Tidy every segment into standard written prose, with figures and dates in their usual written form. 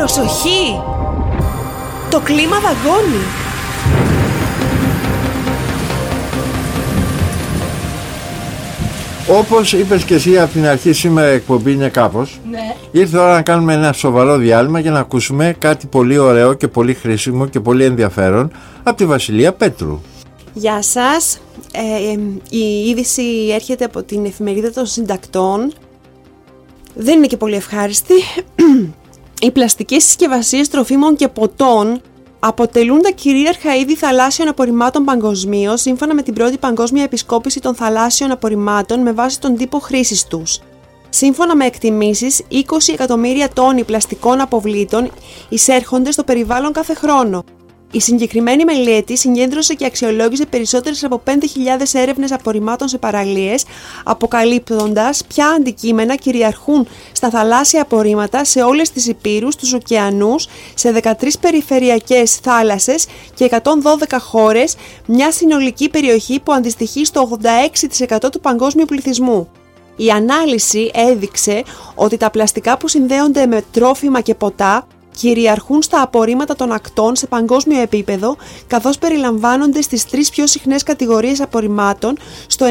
Προσοχή! Το κλίμα δαγκώνει. Όπως είπες και εσύ από την αρχή, σήμερα η εκπομπή είναι κάπως. Ναι. Ήρθε ώρα να κάνουμε ένα σοβαρό διάλειμμα για να ακούσουμε κάτι πολύ ωραίο και πολύ χρήσιμο και πολύ ενδιαφέρον από τη Βασιλεία Πέτρου. Γεια σας. Η είδηση έρχεται από την εφημερίδα των συντακτών. Δεν είναι και πολύ ευχάριστη. Οι πλαστικές συσκευασίες τροφίμων και ποτών αποτελούν τα κυρίαρχα είδη θαλάσσιων απορριμμάτων παγκοσμίως, σύμφωνα με την πρώτη παγκόσμια επισκόπηση των θαλάσσιων απορριμμάτων με βάση τον τύπο χρήσης τους. Σύμφωνα με εκτιμήσεις, 20 εκατομμύρια τόνοι πλαστικών αποβλήτων εισέρχονται στο περιβάλλον κάθε χρόνο. Η συγκεκριμένη μελέτη συγκέντρωσε και αξιολόγησε περισσότερες από 5.000 έρευνες απορριμμάτων σε παραλίες, αποκαλύπτοντας ποια αντικείμενα κυριαρχούν στα θαλάσσια απορρίμματα σε όλες τις υπήρους, τους ωκεανούς, σε 13 περιφερειακές θάλασσες και 112 χώρες, μια συνολική περιοχή που αντιστοιχεί στο 86% του παγκόσμιου πληθυσμού. Η ανάλυση έδειξε ότι τα πλαστικά που συνδέονται με τρόφιμα και ποτά κυριαρχούν στα απορρίμματα των ακτών σε παγκόσμιο επίπεδο, καθώς περιλαμβάνονται στις τρεις πιο συχνές κατηγορίες απορριμμάτων στο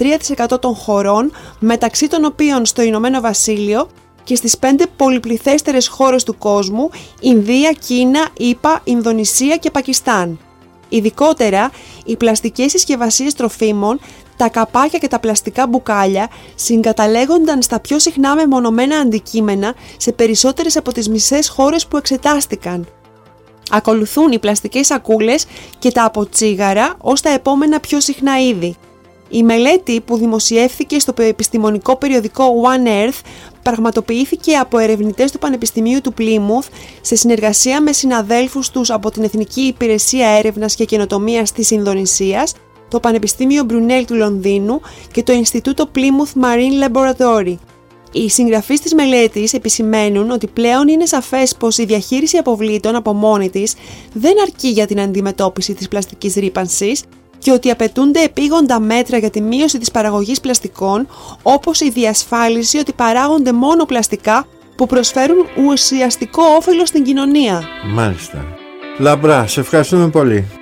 93% των χωρών, μεταξύ των οποίων στο Ηνωμένο Βασίλειο, και στις 5 πολυπληθέστερες χώρες του κόσμου: Ινδία, Κίνα, ΗΠΑ, Ινδονησία και Πακιστάν. Ειδικότερα, οι πλαστικές συσκευασίες τροφίμων, τα καπάκια και τα πλαστικά μπουκάλια συγκαταλέγονταν στα πιο συχνά μεμονωμένα αντικείμενα σε περισσότερες από τις μισές χώρες που εξετάστηκαν. Ακολουθούν οι πλαστικές σακούλες και τα αποτσίγαρα ως τα επόμενα πιο συχνά είδη. Η μελέτη, που δημοσιεύθηκε στο επιστημονικό περιοδικό One Earth, πραγματοποιήθηκε από ερευνητές του Πανεπιστημίου του Πλίμουθ σε συνεργασία με συναδέλφους τους από την Εθνική Υπηρεσία Έρευνας και Καινοτομίας της Ινδονησίας, το Πανεπιστήμιο Μπρουνέλ του Λονδίνου και το Ινστιτούτο Plymouth Marine Laboratory. Οι συγγραφείς της μελέτης επισημαίνουν ότι πλέον είναι σαφές πως η διαχείριση αποβλήτων από μόνη της δεν αρκεί για την αντιμετώπιση της πλαστικής ρύπανσης και ότι απαιτούνται επίγοντα μέτρα για τη μείωση της παραγωγής πλαστικών, όπως η διασφάλιση ότι παράγονται μόνο πλαστικά που προσφέρουν ουσιαστικό όφελος στην κοινωνία. Μάλιστα. Λαμπρά, σε ευχαριστούμε πολύ.